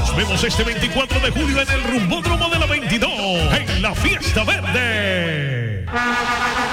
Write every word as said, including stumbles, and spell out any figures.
Nos vemos este veinticuatro de julio en el Rumbódromo de la veintidós, en la Fiesta Verde.